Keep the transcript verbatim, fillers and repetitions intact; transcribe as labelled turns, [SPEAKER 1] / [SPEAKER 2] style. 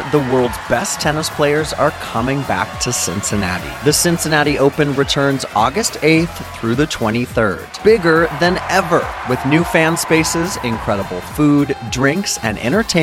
[SPEAKER 1] the world's best tennis players are coming back to Cincinnati. The Cincinnati Open returns August eighth through the twenty-third. Bigger than ever, with new fan spaces, incredible food, drinks, and entertainment